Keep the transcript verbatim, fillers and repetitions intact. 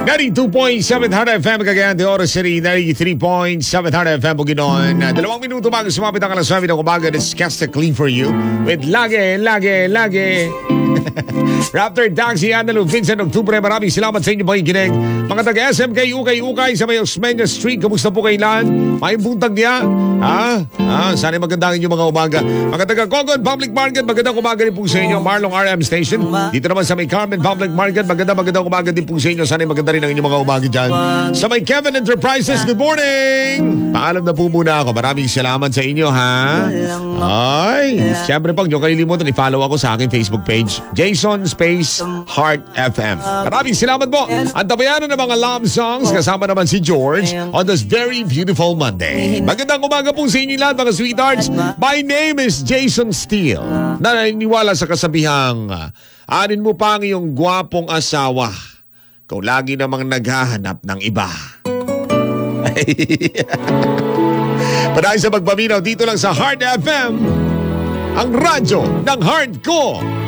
ninety-two point seven Hard F M Cagayan de Oro City, ninety-three point seven Hard F M Bukidnon. Dalawang minuto bago sumapit ang alas nine ng umaga. This is Casta Clean for you with Lage, Lage, Lage. Raptor Taxi, Andalu, Vincent, Octubre. Maraming salamat sa inyo pakikinig. Mga taga-S M K, Ukay, Ukay sa may Osmeña Street. Kamusta po kailan? May buntag niya? Ha? Ha? Sana magandang inyong mga umaga. Mga taga-Cogon Public Market, magandang umaga rin po sa inyo. Marlong R M Station. Dito naman sa may Carmen Public Market, magandang magandang umaga din po sa inyo. Sana maganda rin ang inyong mga umaga dyan. Sa may Kevin Enterprises, good morning! Paalam na po muna ako. Maraming salamat sa inyo, ha? Ay, siyempre pag nyo kalilimutan, i-follow ako sa aking Facebook page, Jason Space Heart F M. Maraming salamat po. Ang tabayanan ng mga love songs, kasama naman si George on this very beautiful Monday. Magandang umaga po sa inyo lahat, mga sweethearts. My name is Jason Steele. Naniniwala sa kasabihang, anin mo pa ang iyong gwapong asawa. Kung lagi namang naghahanap ng iba. Panay sa magpaminaw dito lang sa Heart F M, ang radyo ng heart ko.